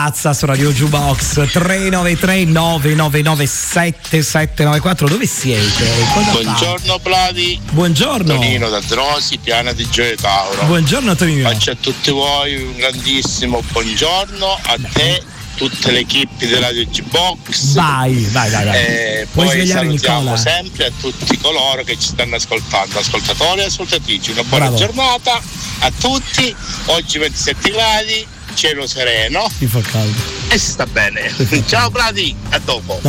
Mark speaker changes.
Speaker 1: pazza su Radio Jukebox. 393 999 7794. Dove siete? Cosa
Speaker 2: buongiorno Plati.
Speaker 1: Buongiorno
Speaker 2: Tonino da Drosi, Piana di Gioia Tauro.
Speaker 1: Buongiorno Tonino.
Speaker 2: Faccio a tutti voi un grandissimo buongiorno, a te, tutte le equip della Radio Jukebox.
Speaker 1: Vai.
Speaker 2: Poi salutiamo sempre a tutti coloro che ci stanno ascoltando, ascoltatori e ascoltatrici. Una buona giornata a tutti. Oggi 27 gradi, cielo sereno
Speaker 1: e fa caldo
Speaker 2: e si sta bene. Ciao Plati, a dopo.